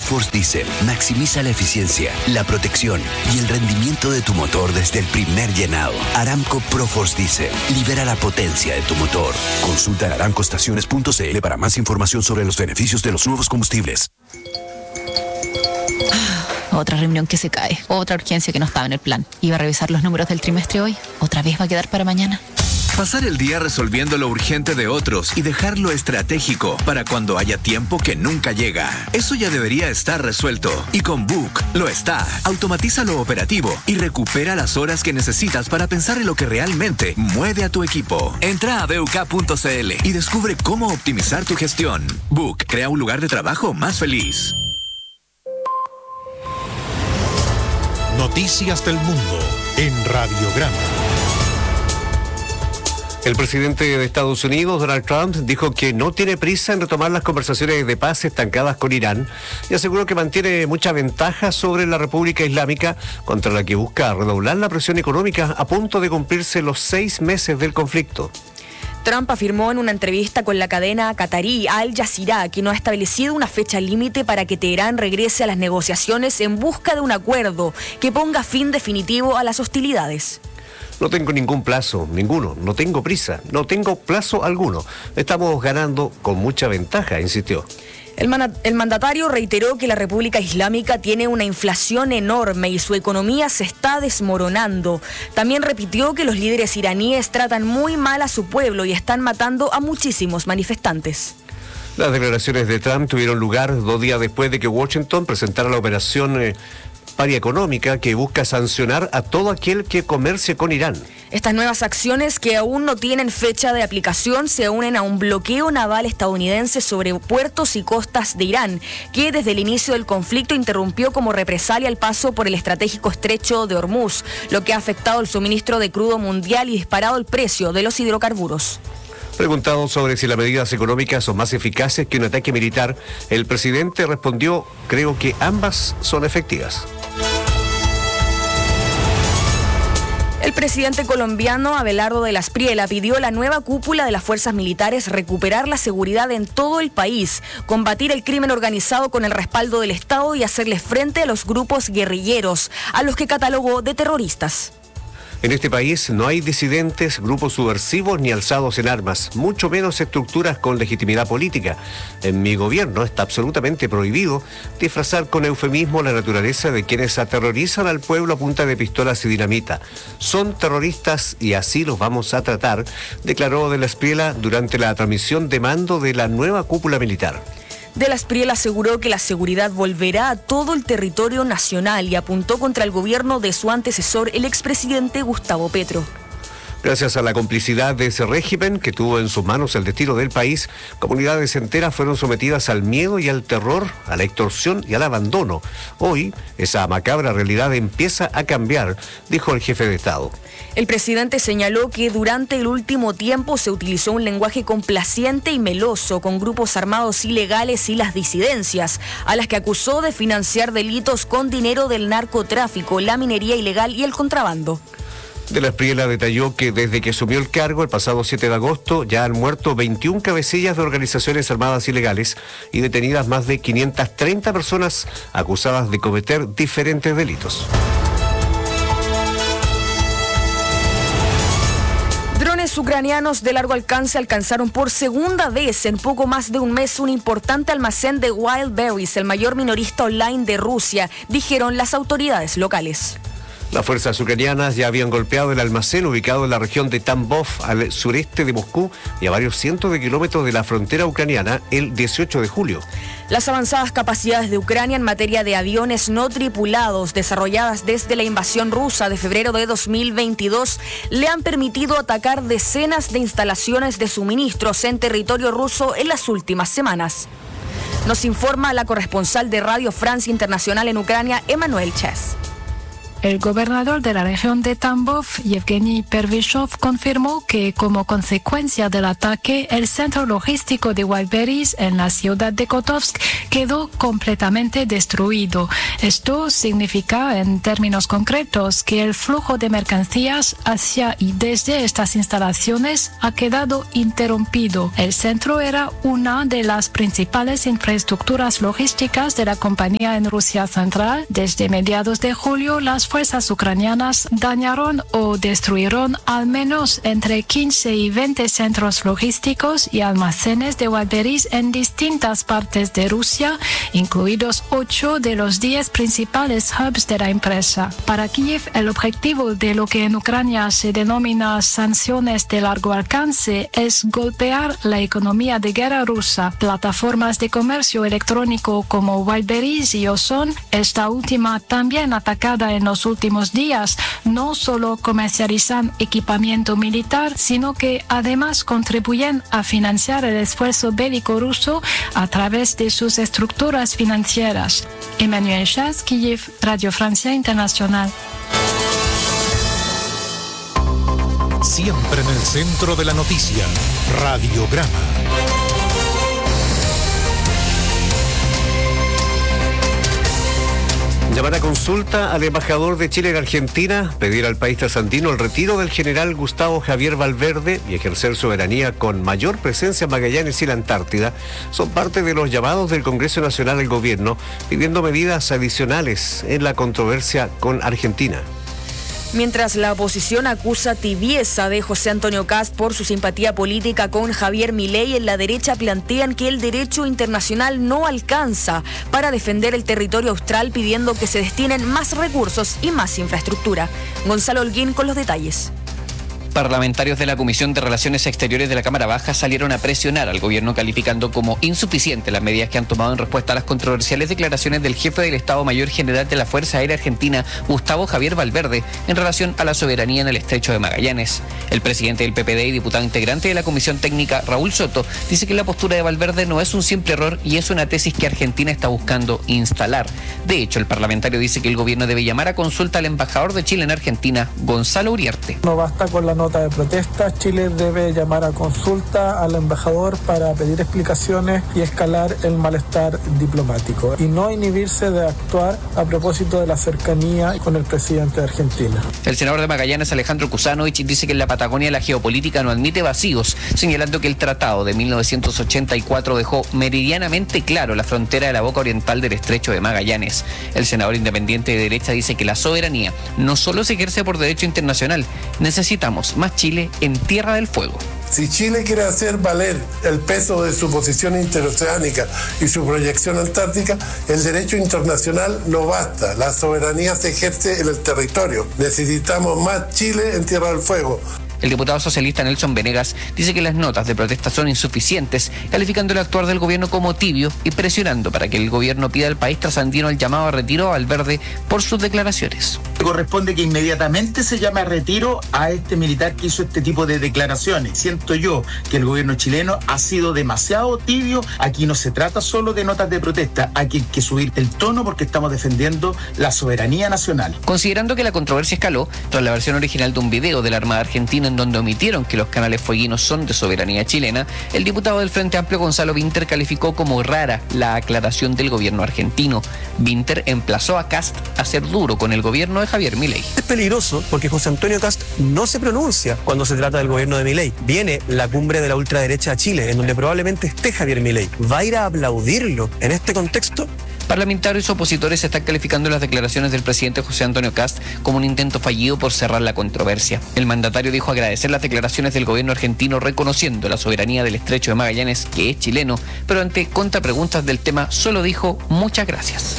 Proforce Diesel maximiza la eficiencia, la protección y el rendimiento de tu motor desde el primer llenado. Aramco Proforce Diesel libera la potencia de tu motor. Consulta aramcoestaciones.cl para más información sobre los beneficios de los nuevos combustibles. Otra reunión que se cae, otra urgencia que no estaba en el plan. Iba a revisar los números del trimestre hoy, otra vez va a quedar para mañana. Pasar el día resolviendo lo urgente de otros y dejar lo estratégico para cuando haya tiempo que nunca llega. Eso ya debería estar resuelto. Y con Book lo está. Automatiza lo operativo y recupera las horas que necesitas para pensar en lo que realmente mueve a tu equipo. Entra a BUK.cl y descubre cómo optimizar tu gestión. Book crea un lugar de trabajo más feliz. Noticias del Mundo en Radiograma. El presidente de Estados Unidos, Donald Trump, dijo que no tiene prisa en retomar las conversaciones de paz estancadas con Irán y aseguró que mantiene mucha ventaja sobre la República Islámica, contra la que busca redoblar la presión económica a punto de cumplirse los 6 meses del conflicto. Trump afirmó en una entrevista con la cadena qatarí Al Jazeera que no ha establecido una fecha límite para que Teherán regrese a las negociaciones en busca de un acuerdo que ponga fin definitivo a las hostilidades. No tengo ningún plazo, ninguno, no tengo prisa, no tengo plazo alguno. Estamos ganando con mucha ventaja, insistió. El mandatario reiteró que la República Islámica tiene una inflación enorme y su economía se está desmoronando. También repitió que los líderes iraníes tratan muy mal a su pueblo y están matando a muchísimos manifestantes. Las declaraciones de Trump tuvieron lugar 2 días después de que Washington presentara la operación paria económica que busca sancionar a todo aquel que comercie con Irán. Estas nuevas acciones, que aún no tienen fecha de aplicación, se unen a un bloqueo naval estadounidense sobre puertos y costas de Irán, que desde el inicio del conflicto interrumpió como represalia el paso por el estratégico estrecho de Hormuz, lo que ha afectado el suministro de crudo mundial y disparado el precio de los hidrocarburos. Preguntado sobre si las medidas económicas son más eficaces que un ataque militar, el presidente respondió: creo que ambas son efectivas. El presidente colombiano Abelardo de la Espriella pidió a la nueva cúpula de las fuerzas militares recuperar la seguridad en todo el país, combatir el crimen organizado con el respaldo del Estado y hacerle frente a los grupos guerrilleros, a los que catalogó de terroristas. En este país no hay disidentes, grupos subversivos ni alzados en armas, mucho menos estructuras con legitimidad política. En mi gobierno está absolutamente prohibido disfrazar con eufemismo la naturaleza de quienes aterrorizan al pueblo a punta de pistolas y dinamita. Son terroristas y así los vamos a tratar, declaró de la Espriella durante la transmisión de mando de la nueva cúpula militar. De la Espriella aseguró que la seguridad volverá a todo el territorio nacional y apuntó contra el gobierno de su antecesor, el expresidente Gustavo Petro. Gracias a la complicidad de ese régimen que tuvo en sus manos el destino del país, comunidades enteras fueron sometidas al miedo y al terror, a la extorsión y al abandono. Hoy, esa macabra realidad empieza a cambiar, dijo el jefe de Estado. El presidente señaló que durante el último tiempo se utilizó un lenguaje complaciente y meloso con grupos armados ilegales y las disidencias, a las que acusó de financiar delitos con dinero del narcotráfico, la minería ilegal y el contrabando. De la Espriella detalló que desde que asumió el cargo el pasado 7 de agosto ya han muerto 21 cabecillas de organizaciones armadas ilegales y detenidas más de 530 personas acusadas de cometer diferentes delitos. Drones ucranianos de largo alcance alcanzaron por segunda vez en poco más de un mes un importante almacén de Wildberries, el mayor minorista online de Rusia, dijeron las autoridades locales. Las fuerzas ucranianas ya habían golpeado el almacén ubicado en la región de Tambov, al sureste de Moscú y a varios cientos de kilómetros de la frontera ucraniana el 18 de julio. Las avanzadas capacidades de Ucrania en materia de aviones no tripulados, desarrolladas desde la invasión rusa de febrero de 2022, le han permitido atacar decenas de instalaciones de suministros en territorio ruso en las últimas semanas. Nos informa la corresponsal de Radio Francia Internacional en Ucrania, Emmanuel Chess. El gobernador de la región de Tambov, Yevgeny Pervyshov, confirmó que como consecuencia del ataque, el centro logístico de Wildberries en la ciudad de Kotovsk quedó completamente destruido. Esto significa, en términos concretos, que el flujo de mercancías hacia y desde estas instalaciones ha quedado interrumpido. El centro era una de las principales infraestructuras logísticas de la compañía en Rusia Central. Desde mediados de julio, las fuerzas ucranianas dañaron o destruyeron al menos entre 15 y 20 centros logísticos y almacenes de Wildberries en distintas partes de Rusia, incluidos 8 de los 10 principales hubs de la empresa. Para Kiev, el objetivo de lo que en Ucrania se denomina sanciones de largo alcance es golpear la economía de guerra rusa. Plataformas de comercio electrónico como Wildberries y Ozon, esta última también atacada en los últimos días, no solo comercializan equipamiento militar, sino que además contribuyen a financiar el esfuerzo bélico ruso a través de sus estructuras financieras. Emmanuel Chas, Kiev, Radio Francia Internacional. Siempre en el centro de la noticia, Radiograma. Llamar a consulta al embajador de Chile en Argentina, pedir al país trasandino el retiro del general Gustavo Javier Valverde y ejercer soberanía con mayor presencia en Magallanes y la Antártida son parte de los llamados del Congreso Nacional al gobierno pidiendo medidas adicionales en la controversia con Argentina. Mientras la oposición acusa tibieza de José Antonio Kast por su simpatía política con Javier Milei, en la derecha plantean que el derecho internacional no alcanza para defender el territorio austral, pidiendo que se destinen más recursos y más infraestructura. Gonzalo Holguín con los detalles. Parlamentarios de la Comisión de Relaciones Exteriores de la Cámara Baja salieron a presionar al gobierno calificando como insuficientes las medidas que han tomado en respuesta a las controversiales declaraciones del jefe del Estado Mayor General de la Fuerza Aérea Argentina, Gustavo Javier Valverde, en relación a la soberanía en el Estrecho de Magallanes. El presidente del PPD y diputado integrante de la Comisión Técnica, Raúl Soto, dice que la postura de Valverde no es un simple error y es una tesis que Argentina está buscando instalar. De hecho, el parlamentario dice que el gobierno debe llamar a consulta al embajador de Chile en Argentina, Gonzalo Uriarte. No basta con la nota de protesta, Chile debe llamar a consulta al embajador para pedir explicaciones y escalar el malestar diplomático y no inhibirse de actuar a propósito de la cercanía con el presidente de Argentina. El senador de Magallanes, Alejandro Kusanovich, dice que en la Patagonia la geopolítica no admite vacíos, señalando que el tratado de 1984 dejó meridianamente claro la frontera de la boca oriental del Estrecho de Magallanes. El senador independiente de derecha dice que la soberanía no solo se ejerce por derecho internacional, necesitamos más Chile en Tierra del Fuego. Si Chile quiere hacer valer el peso de su posición interoceánica y su proyección antártica, el derecho internacional no basta. La soberanía se ejerce en el territorio. Necesitamos más Chile en Tierra del Fuego. El diputado socialista Nelson Venegas dice que las notas de protesta son insuficientes, calificando el actuar del gobierno como tibio y presionando para que el gobierno pida al país trasandino el llamado a retiro a Valverde por sus declaraciones. Corresponde que inmediatamente se llame a retiro a este militar que hizo este tipo de declaraciones. Siento yo que el gobierno chileno ha sido demasiado tibio. Aquí no se trata solo de notas de protesta, hay que subir el tono porque estamos defendiendo la soberanía nacional. Considerando que la controversia escaló tras la versión original de un video de la Armada Argentina en donde omitieron que los canales fueguinos son de soberanía chilena, el diputado del Frente Amplio Gonzalo Vinter calificó como rara la aclaración del gobierno argentino. Vinter emplazó a Kast a ser duro con el gobierno de Javier Milei. Es peligroso porque José Antonio Kast no se pronuncia cuando se trata del gobierno de Milei. Viene la cumbre de la ultraderecha a Chile, en donde probablemente esté Javier Milei. ¿Va a ir a aplaudirlo en este contexto? Parlamentarios opositores están calificando las declaraciones del presidente José Antonio Kast como un intento fallido por cerrar la controversia. El mandatario dijo agradecer las declaraciones del gobierno argentino reconociendo la soberanía del Estrecho de Magallanes, que es chileno, pero ante contrapreguntas del tema solo dijo muchas gracias.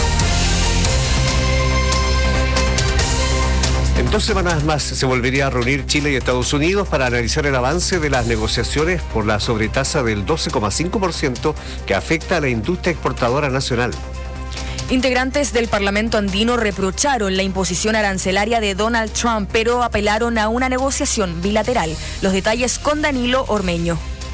En 2 semanas más se volvería a reunir Chile y Estados Unidos para analizar el avance de las negociaciones por la sobretasa del 12,5% que afecta a la industria exportadora nacional. Integrantes del Parlamento andino reprocharon la imposición arancelaria de Donald Trump, pero apelaron a una negociación bilateral. Los detalles con Danilo Ormeño.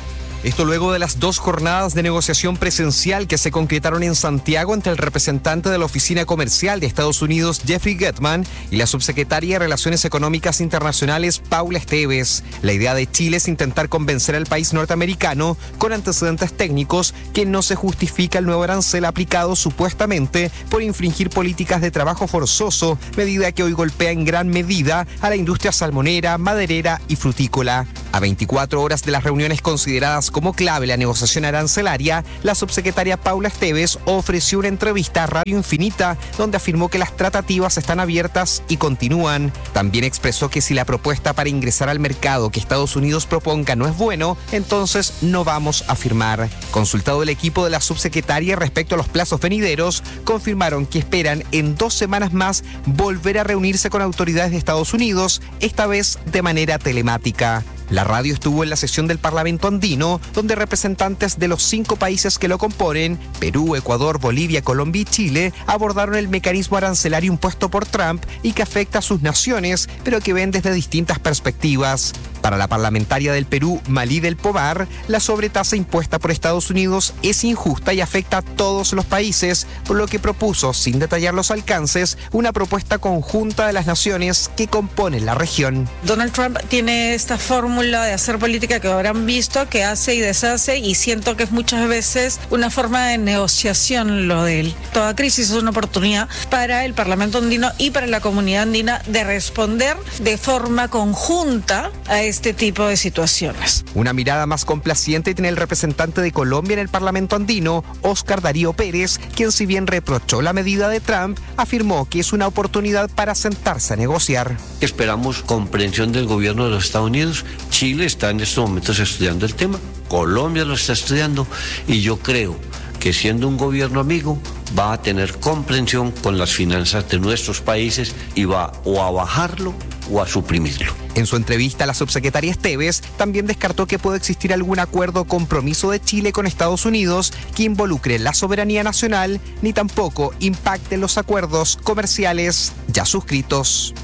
Esto luego de las 2 jornadas de negociación presencial que se concretaron en Santiago entre el representante de la Oficina Comercial de Estados Unidos, Jeffrey Gettman, y la subsecretaria de Relaciones Económicas Internacionales, Paula Esteves. La idea de Chile es intentar convencer al país norteamericano, con antecedentes técnicos, que no se justifica el nuevo arancel aplicado supuestamente por infringir políticas de trabajo forzoso, medida que hoy golpea en gran medida a la industria salmonera, maderera y frutícola. A 24 horas de las reuniones consideradas como clave la negociación arancelaria, la subsecretaria Paula Esteves ofreció una entrevista a Radio Infinita donde afirmó que las tratativas están abiertas y continúan. También expresó que si la propuesta para ingresar al mercado que Estados Unidos proponga no es bueno, entonces no vamos a firmar. Consultado el equipo de la subsecretaria respecto a los plazos venideros, confirmaron que esperan en 2 semanas más volver a reunirse con autoridades de Estados Unidos, esta vez de manera telemática. La radio estuvo en la sesión del Parlamento andino, donde representantes de los 5 países que lo componen, Perú, Ecuador, Bolivia, Colombia y Chile, abordaron el mecanismo arancelario impuesto por Trump y que afecta a sus naciones, pero que ven desde distintas perspectivas. Para la parlamentaria del Perú, Malí del Pobar, la sobretasa impuesta por Estados Unidos es injusta y afecta a todos los países, por lo que propuso, sin detallar los alcances, una propuesta conjunta de las naciones que componen la región. Donald Trump tiene esta fórmula de hacer política que habrán visto, que hace y deshace, y siento que es muchas veces una forma de negociación lo de él. Toda crisis es una oportunidad para el Parlamento andino y para la comunidad andina de responder de forma conjunta a este tipo de situaciones. Una mirada más complaciente tiene el representante de Colombia en el Parlamento andino, Óscar Darío Pérez, quien, si bien reprochó la medida de Trump, afirmó que es una oportunidad para sentarse a negociar. Esperamos comprensión del gobierno de los Estados Unidos. Chile está en estos momentos estudiando el tema, Colombia lo está estudiando, y yo creo que siendo un gobierno amigo va a tener comprensión con las finanzas de nuestros países y va o a bajarlo o a suprimirlo. En su entrevista, la subsecretaria Esteves también descartó que pueda existir algún acuerdo o compromiso de Chile con Estados Unidos que involucre la soberanía nacional, ni tampoco impacte los acuerdos comerciales ya suscritos.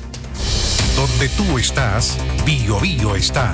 Donde tú estás, Bio Bio está.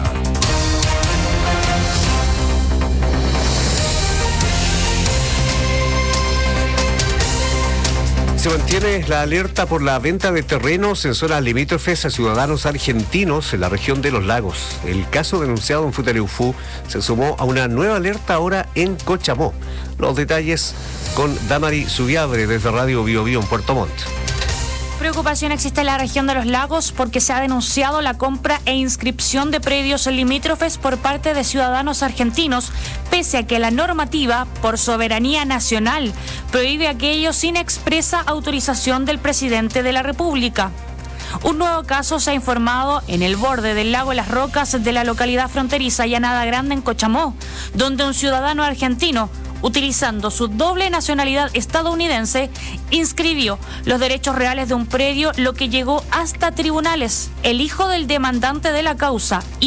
Se mantiene la alerta por la venta de terrenos en zonas limítrofes a ciudadanos argentinos en la región de Los Lagos. El caso denunciado en Futaleufú se sumó a una nueva alerta ahora en Cochamó. Los detalles con Damari Zubiabre desde Radio Bio Bio en Puerto Montt. Preocupación existe en la región de Los Lagos porque se ha denunciado la compra e inscripción de predios limítrofes por parte de ciudadanos argentinos, pese a que la normativa, por soberanía nacional, prohíbe aquello sin expresa autorización del presidente de la República. Un nuevo caso se ha informado en el borde del lago Las Rocas de la localidad fronteriza Llanada Grande en Cochamó, donde un ciudadano argentino, utilizando su doble nacionalidad estadounidense, inscribió los derechos reales de un predio, lo que llegó hasta tribunales. El hijo del demandante de la causa